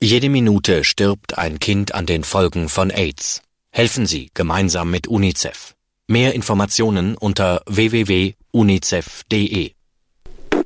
Jede Minute stirbt ein Kind an den Folgen von AIDS. Helfen Sie gemeinsam mit UNICEF. Mehr Informationen unter www.unicef.de